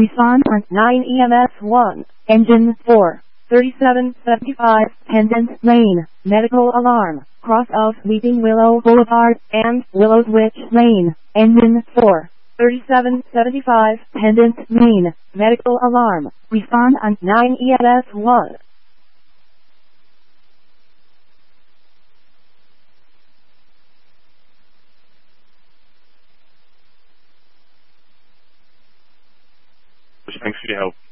Respond on 9 EMS 1, Engine 4, 3775, Pendant Lane, Medical Alarm, cross of Weeping Willow Boulevard and Willow Witch Lane, Engine 4, 3775, Pendant Lane, Medical Alarm. Respond on 9 EMS 1. Thanks for your help.